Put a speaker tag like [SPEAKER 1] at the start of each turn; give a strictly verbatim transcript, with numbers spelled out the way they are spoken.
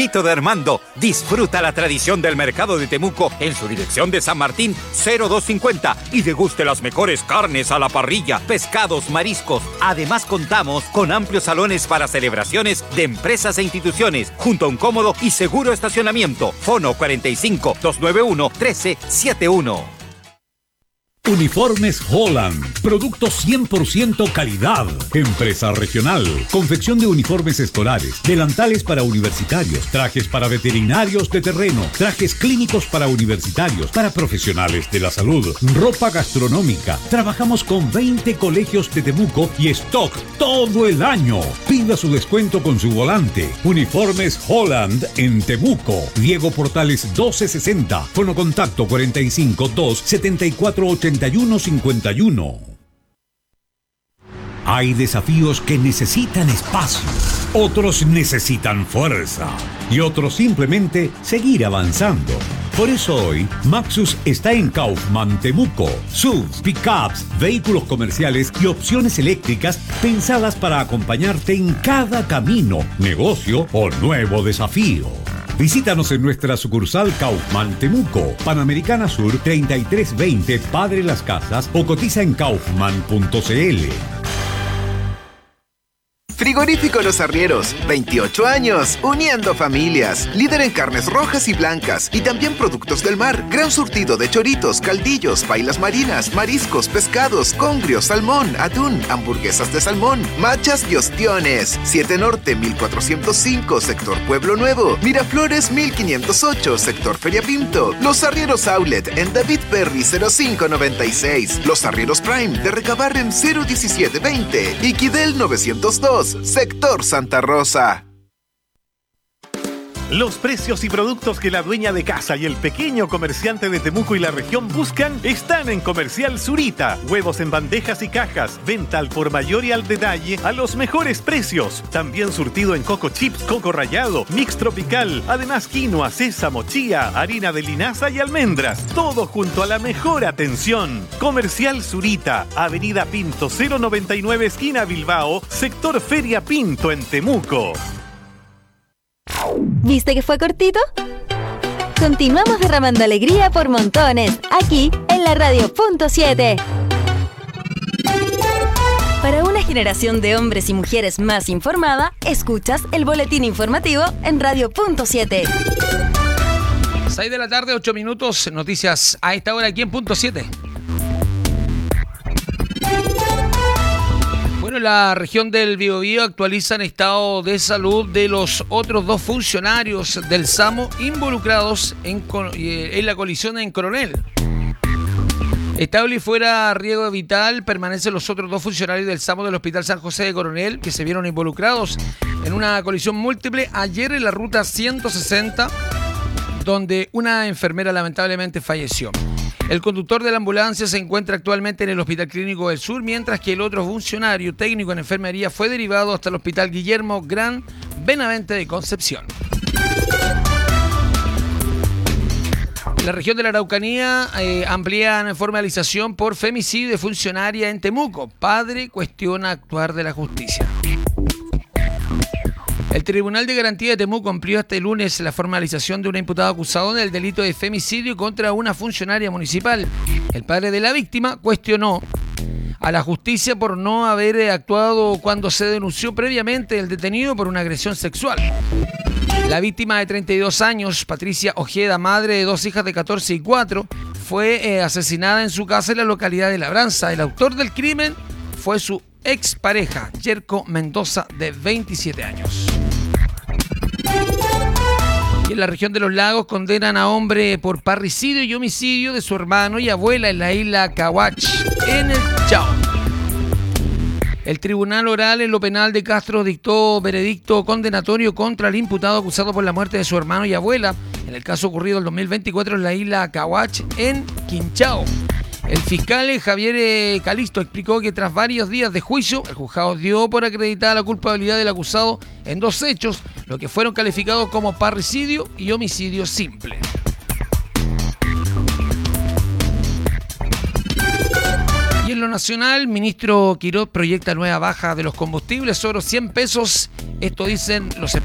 [SPEAKER 1] de Armando, disfruta la tradición del mercado de Temuco en su dirección de San Martín cero dos cincuenta y deguste las mejores carnes a la parrilla, pescados, mariscos. Además contamos con amplios salones para celebraciones de empresas e instituciones, junto a un cómodo y seguro estacionamiento. Fono cuarenta y cinco, doscientos noventa y uno, trece setenta y uno.
[SPEAKER 2] Uniformes Holland, producto cien por ciento calidad. Empresa regional, confección de uniformes escolares, delantales para universitarios, trajes para veterinarios de terreno, trajes clínicos para universitarios, para profesionales de la salud, ropa gastronómica. Trabajamos con veinte colegios de Temuco y stock todo el año. Pida su descuento con su volante. Uniformes Holland en Temuco. Diego Portales doce sesenta. Fono contacto cuarenta y cinco, dos, setenta y cuatro, ochenta y uno cincuenta y uno. Hay desafíos que necesitan espacio, otros necesitan fuerza y otros simplemente seguir avanzando. Por eso hoy, Maxus está en Kaufman Temuco. S U Vs, pickups, vehículos comerciales y opciones eléctricas pensadas para acompañarte en cada camino, negocio o nuevo desafío. Visítanos en nuestra sucursal Kaufman Temuco, Panamericana Sur treinta y tres veinte, Padre Las Casas, o cotiza en kaufman punto c l.
[SPEAKER 3] Frigorífico Los Arrieros, veintiocho años, uniendo familias. Líder en carnes rojas y blancas y también productos del mar. Gran surtido de choritos, caldillos, pailas marinas, mariscos, pescados, congrio, salmón, atún, hamburguesas de salmón, machas y ostiones. siete Norte mil cuatrocientos cinco, sector Pueblo Nuevo. Miraflores mil quinientos ocho, sector Feria Pinto. Los Arrieros Outlet en David Perry cero cinco noventa y seis. Los Arrieros Prime de Recabarren cero diecisiete veinte. Y Quidel novecientos dos. Sector Santa Rosa.
[SPEAKER 4] Los precios y productos que la dueña de casa y el pequeño comerciante de Temuco y la región buscan están en Comercial Zurita. Huevos en bandejas y cajas, venta al por mayor y al detalle a los mejores precios. También surtido en coco chips, coco rallado, mix tropical, además quinoa, sésamo, chía, harina de linaza y almendras. Todo junto a la mejor atención. Comercial Zurita, Avenida Pinto cero noventa y nueve, esquina Bilbao, sector Feria Pinto en Temuco.
[SPEAKER 5] ¿Viste que fue cortito? Continuamos derramando alegría por montones, aquí en la Radio Punto siete. Para una generación de hombres y mujeres más informada, escuchas el boletín informativo en Radio Punto siete.
[SPEAKER 6] seis de la tarde, ocho minutos, noticias a esta hora aquí en Punto siete. Bueno, la región del Biobío actualiza el estado de salud de los otros dos funcionarios del SAMO involucrados en, en la colisión en Coronel. Estable y fuera riesgo vital permanecen los otros dos funcionarios del SAMO del Hospital San José de Coronel que se vieron involucrados en una colisión múltiple ayer en la ruta ciento sesenta, donde una enfermera lamentablemente falleció. El conductor de la ambulancia se encuentra actualmente en el Hospital Clínico del Sur, mientras que el otro funcionario técnico en enfermería fue derivado hasta el Hospital Guillermo Gran Benavente de Concepción. En la región de la Araucanía eh, amplían formalización por femicidio de funcionaria en Temuco. Padre cuestiona actuar de la justicia. El Tribunal de Garantía de Temuco amplió este lunes la formalización de un imputado acusado del delito de femicidio contra una funcionaria municipal. El padre de la víctima cuestionó a la justicia por no haber actuado cuando se denunció previamente el detenido por una agresión sexual. La víctima de treinta y dos años, Patricia Ojeda, madre de dos hijas de catorce y cuatro, fue eh, asesinada en su casa en la localidad de Labranza. El autor del crimen fue su expareja, Yerko Mendoza, de veintisiete años. Y en la región de los lagos condenan a hombre por parricidio y homicidio de su hermano y abuela en la isla Cahuach, en el Chao. El tribunal oral en lo penal de Castro dictó veredicto condenatorio contra el imputado acusado por la muerte de su hermano y abuela en el caso ocurrido en dos mil veinticuatro en la isla Cahuach, en Quinchao. El fiscal Javier Calisto explicó que tras varios días de juicio, el juzgado dio por acreditada la culpabilidad del acusado en dos hechos, lo que fueron calificados como parricidio y homicidio simple. Y en lo nacional, ministro Quiroz proyecta nueva baja de los combustibles sobre cien pesos. Esto dicen los